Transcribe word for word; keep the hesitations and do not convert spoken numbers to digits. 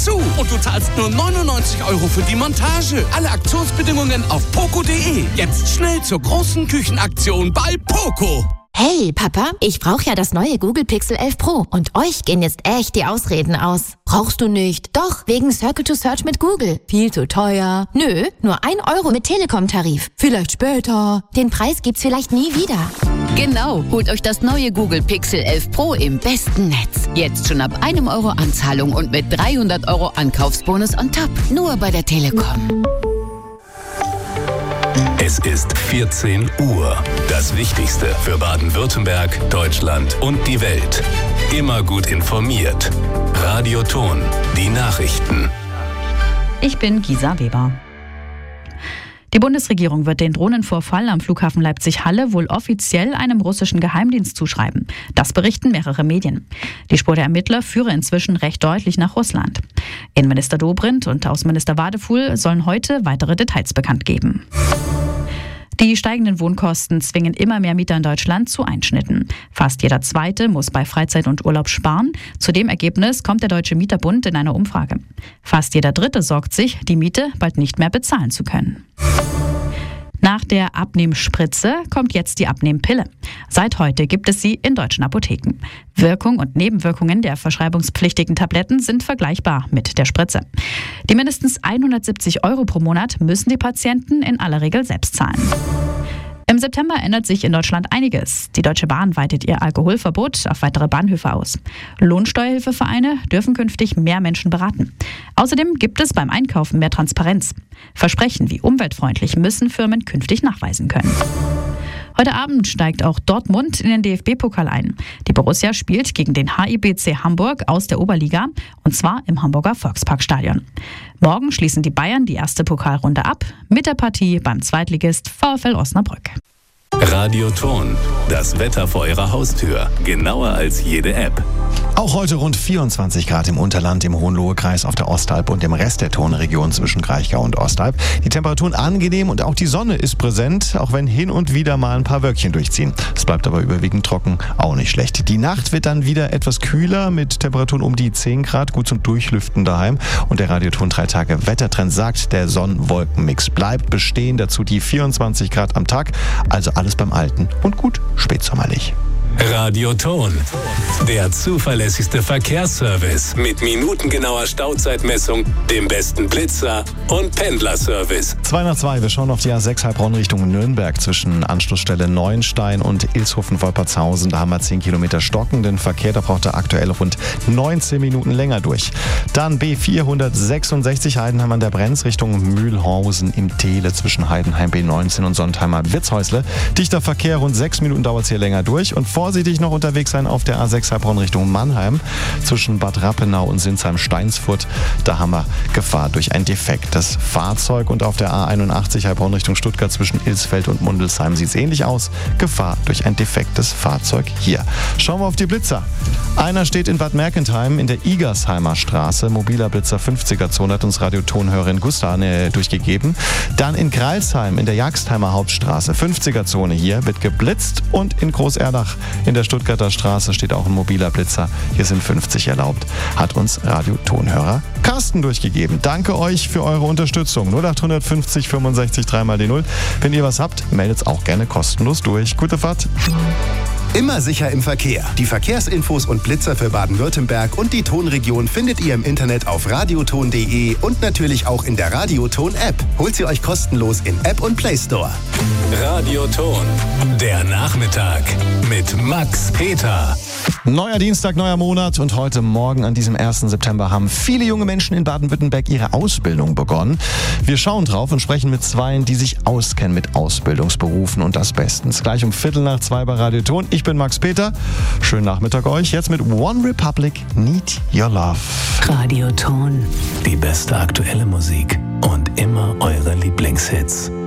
dazu. Und du zahlst nur neunundneunzig Euro für die Montage. Alle Aktionsbedingungen auf poco punkt de. Jetzt schnell zur großen Küchenaktion bei Poco. Hey, Papa, ich brauche ja das neue Google Pixel elf Pro und euch gehen jetzt echt die Ausreden aus. Brauchst du nicht? Doch, wegen Circle to Search mit Google. Viel zu teuer. Nö, nur ein Euro mit Telekom-Tarif. Vielleicht später. Den Preis gibt's vielleicht nie wieder. Genau, holt euch das neue Google Pixel elf Pro im besten Netz. Jetzt schon ab einem Euro Anzahlung und mit dreihundert Euro Ankaufsbonus on top. Nur bei der Telekom. Es ist vierzehn Uhr. Das Wichtigste für Baden-Württemberg, Deutschland und die Welt. Immer gut informiert. Radio Ton, die Nachrichten. Ich bin Gisa Weber. Die Bundesregierung wird den Drohnenvorfall am Flughafen Leipzig-Halle wohl offiziell einem russischen Geheimdienst zuschreiben. Das berichten mehrere Medien. Die Spur der Ermittler führe inzwischen recht deutlich nach Russland. Innenminister Dobrindt und Außenminister Wadefuhl sollen heute weitere Details bekannt geben. Die steigenden Wohnkosten zwingen immer mehr Mieter in Deutschland zu Einschnitten. Fast jeder Zweite muss bei Freizeit und Urlaub sparen. Zu dem Ergebnis kommt der Deutsche Mieterbund in einer Umfrage. Fast jeder Dritte sorgt sich, die Miete bald nicht mehr bezahlen zu können. Nach der Abnehmspritze kommt jetzt die Abnehmpille. Seit heute gibt es sie in deutschen Apotheken. Wirkung und Nebenwirkungen der verschreibungspflichtigen Tabletten sind vergleichbar mit der Spritze. Die mindestens hundertsiebzig Euro pro Monat müssen die Patienten in aller Regel selbst zahlen. Im September ändert sich in Deutschland einiges. Die Deutsche Bahn weitet ihr Alkoholverbot auf weitere Bahnhöfe aus. Lohnsteuerhilfevereine dürfen künftig mehr Menschen beraten. Außerdem gibt es beim Einkaufen mehr Transparenz. Versprechen wie umweltfreundlich müssen Firmen künftig nachweisen können. Heute Abend steigt auch Dortmund in den D F B-Pokal ein. Die Borussia spielt gegen den H I B C Hamburg aus der Oberliga, und zwar im Hamburger Volksparkstadion. Morgen schließen die Bayern die erste Pokalrunde ab mit der Partie beim Zweitligist VfL Osnabrück. Radio Ton, das Wetter vor Ihrer Haustür, genauer als jede App. Auch heute rund vierundzwanzig Grad im Unterland, im Hohenlohe-Kreis, auf der Ostalb und im Rest der Tonregion zwischen Kraichgau und Ostalb. Die Temperaturen angenehm und auch die Sonne ist präsent, auch wenn hin und wieder mal ein paar Wölkchen durchziehen. Es bleibt aber überwiegend trocken, auch nicht schlecht. Die Nacht wird dann wieder etwas kühler mit Temperaturen um die zehn Grad, gut zum Durchlüften daheim. Und der Radioton drei Tage Wettertrend sagt, der Sonn-Wolken-Mix bleibt bestehen, dazu die vierundzwanzig Grad am Tag, also alles beim Alten und gut spätsommerlich. Radio Ton, der zuverlässigste Verkehrsservice mit minutengenauer Stauzeitmessung, dem besten Blitzer und Pendlerservice. zwei nach zwei, wir schauen auf die A sechs Heilbronn Richtung Nürnberg zwischen Anschlussstelle Neuenstein und Ilshofen-Wolpertshausen. Da haben wir zehn Kilometer stockenden Verkehr, da braucht er aktuell rund neunzehn Minuten länger durch. Dann B vierhundertsechsundsechzig Heidenheim an der Brenz Richtung Mühlhausen im Tehle zwischen Heidenheim B neunzehn und Sontheimer Witzhäusle. Dichter Verkehr, rund sechs Minuten dauert es hier länger durch. Und vorsichtig noch unterwegs sein auf der A sechs Heilbronn Richtung Mannheim zwischen Bad Rappenau und Sinsheim-Steinsfurt. Da haben wir Gefahr durch ein defektes Fahrzeug. Und auf der A einundachtzig Heilbronn Richtung Stuttgart zwischen Ilsfeld und Mundelsheim sieht es ähnlich aus. Gefahr durch ein defektes Fahrzeug hier. Schauen wir auf die Blitzer. Einer steht in Bad Mergentheim in der Igersheimer Straße. Mobiler Blitzer fünfziger Zone hat uns Radiotonhörerin Gustane durchgegeben. Dann in Greilsheim in der Jagstheimer Hauptstraße. fünfziger Zone hier wird geblitzt. Und in Großerdach in der Stuttgarter Straße steht auch ein mobiler Blitzer. Hier sind fünfzig erlaubt. Hat uns Radiotonhörer Carsten durchgegeben. Danke euch für eure Unterstützung. null acht fünfzig fünfundsechzig drei mal die null. Wenn ihr was habt, meldet es auch gerne kostenlos durch. Gute Fahrt. Immer sicher im Verkehr. Die Verkehrsinfos und Blitzer für Baden-Württemberg und die Tonregion findet ihr im Internet auf radioton punkt de und natürlich auch in der Radioton-App. Holt sie euch kostenlos in App und Play Store. Radioton, der Nachmittag mit Max Peter. Neuer Dienstag, neuer Monat und heute Morgen an diesem ersten September haben viele junge Menschen in Baden-Württemberg ihre Ausbildung begonnen. Wir schauen drauf und sprechen mit Zweien, die sich auskennen mit Ausbildungsberufen und das bestens. Gleich um Viertel nach zwei bei Radioton. Ich bin Max Peter. Schönen Nachmittag euch. Jetzt mit One Republic, Need Your Love. Radioton. Die beste aktuelle Musik und immer eure Lieblingshits.